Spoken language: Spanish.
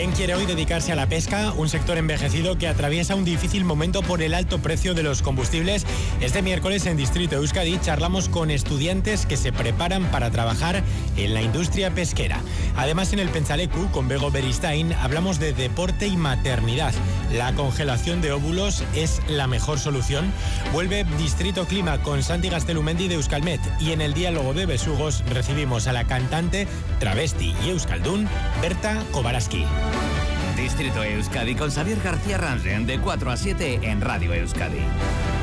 ¿Quién quiere hoy dedicarse a la pesca? Un sector envejecido que atraviesa un difícil momento por el alto precio de los combustibles. Este miércoles en Distrito Euskadi charlamos con estudiantes que se preparan para trabajar en la industria pesquera. Además, en el Pentsaleku, con Bego Beristain, hablamos de deporte y maternidad. ¿La congelación de óvulos es la mejor solución? Vuelve Distrito Clima con Santi Gaztelumendi de Euskalmet. Y en el diálogo de besugos recibimos a la cantante, travesti y euskaldun, Berta Kobaraski. Distrito Euskadi con Xavier García Ransen de 4 a 7 en Radio Euskadi.